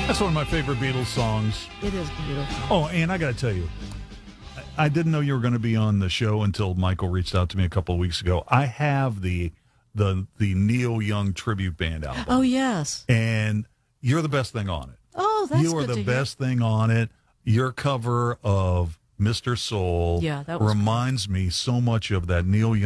That's one of my favorite Beatles songs. It is beautiful. Oh, and I got to tell you, I didn't know you were going to be on the show until Michael reached out to me a couple of weeks ago. I have the Neil Young tribute band album. Oh, yes. And you're the best thing on it. Oh, that's You are good the to best thing on it. Your cover of Mr. Soul Yeah, that was reminds me so much of that Neil Young